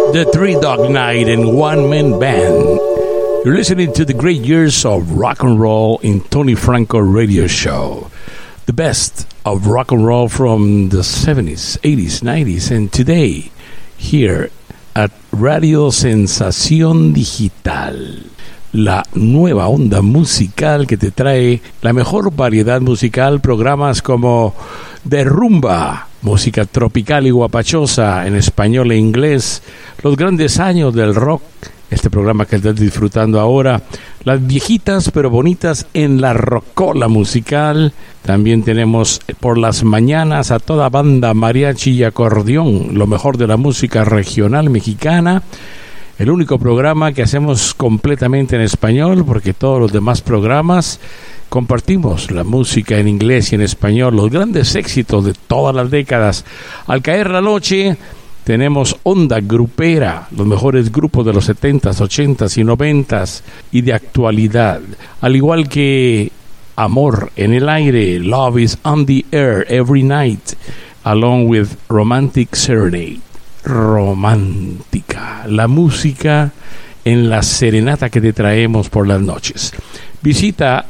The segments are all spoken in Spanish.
The Three Dog Night and One Man Band. You're listening to the great years of rock and roll in Tony Franco Radio Show. The best of rock and roll from the 70s, 80s, 90s, and today here at Radio Sensación Digital. La nueva onda musical que te trae la mejor variedad musical, programas como de rumba, música tropical y guapachosa en español e inglés, los grandes años del rock, este programa que estás disfrutando ahora, las viejitas pero bonitas en la rocola musical. También tenemos por las mañanas a toda banda mariachi y acordeón, lo mejor de la música regional mexicana. El único programa que hacemos completamente en español, porque todos los demás programas compartimos la música en inglés y en español, los grandes éxitos de todas las décadas. Al caer la noche, tenemos onda grupera, los mejores grupos de los 70s, 80s y 90s y de actualidad. Al igual que Amor en el aire, Love is on the air every night, along with Romantic Serenade. Romántica, la música en la serenata que te traemos por las noches. Visita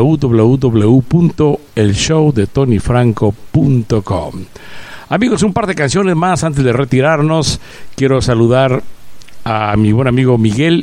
www.elshowdetonyfranco.com. Amigos, un par de canciones más antes de retirarnos. Quiero saludar a mi buen amigo Miguel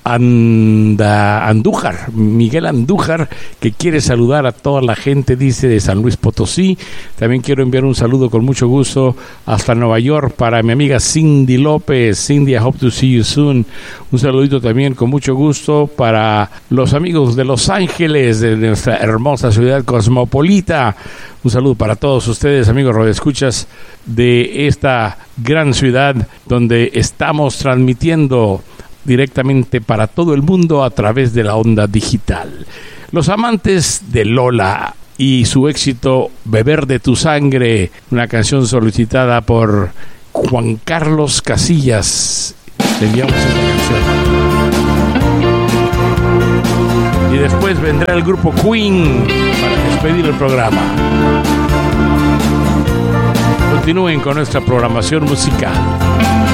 Andújar, que quiere saludar a toda la gente, dice, de San Luis Potosí. También quiero enviar un saludo con mucho gusto hasta Nueva York para mi amiga Cindy López. Cindy, I hope to see you soon. Un saludito también con mucho gusto para los amigos de Los Ángeles, de nuestra hermosa ciudad cosmopolita. Un saludo para todos ustedes, amigos radioescuchas de esta gran ciudad donde estamos transmitiendo directamente para todo el mundo a través de la onda digital. Los amantes de Lola y su éxito Beber de tu sangre, una canción solicitada por Juan Carlos Casillas. Le enviamos esta canción. Y después vendrá el grupo Queen para despedir el programa. Continúen con nuestra programación musical.